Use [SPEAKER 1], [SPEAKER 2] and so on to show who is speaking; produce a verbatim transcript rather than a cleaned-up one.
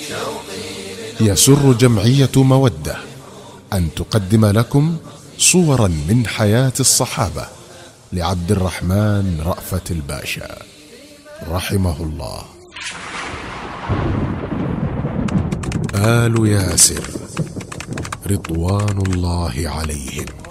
[SPEAKER 1] يسر جمعية مودة أن تقدم لكم صورا من حياة الصحابة لعبد الرحمن رأفت الباشا رحمه الله. آل ياسر رضوان الله عليهم.